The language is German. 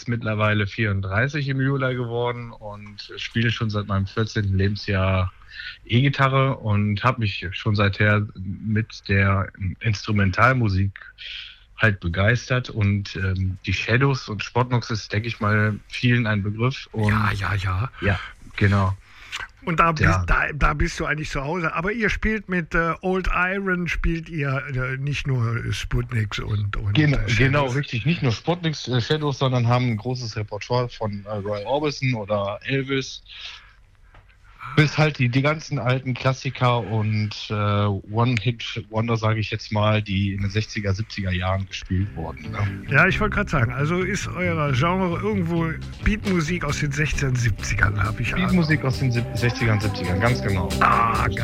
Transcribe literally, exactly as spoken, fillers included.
jetzt mittlerweile vierunddreißig im Juli geworden und spiele schon seit meinem vierzehnten Lebensjahr E-Gitarre und habe mich schon seither mit der Instrumentalmusik halt begeistert. Und ähm, die Shadows und Spotnox ist, denke ich mal, vielen ein Begriff. Und ja, ja, ja. Ja, genau. Und da, Ja. bist, da, da bist du eigentlich zu Hause. Aber ihr spielt mit äh, Old Iron, spielt ihr äh, nicht nur Sputniks und, und Genau, äh, genau, richtig. Nicht nur Spotniks, äh, Shadows, sondern haben ein großes Repertoire von äh, Roy Orbison oder Elvis. Bis halt die, die ganzen alten Klassiker und äh, One-Hit-Wonder, sage ich jetzt mal, die in den sechziger, siebziger Jahren gespielt wurden. Ne? Ja, ich wollte gerade sagen, also ist euer Genre irgendwo Beatmusik aus den sechzehn, siebzigern, habe ich Beatmusik aus den sechzigern, siebzigern, ganz genau. Ah, geil.